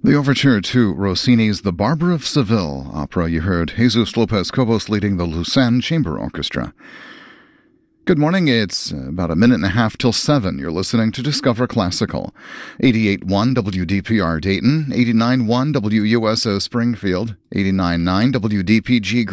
The overture to Rossini's The Barber of Seville opera. You heard Jesus Lopez Cobos leading the Lucerne Chamber Orchestra. Good morning. It's about a minute and a half till 7. You're listening to Discover Classical. 88.1 WDPR Dayton, 89.1 WUSO Springfield, 89.9 WDPG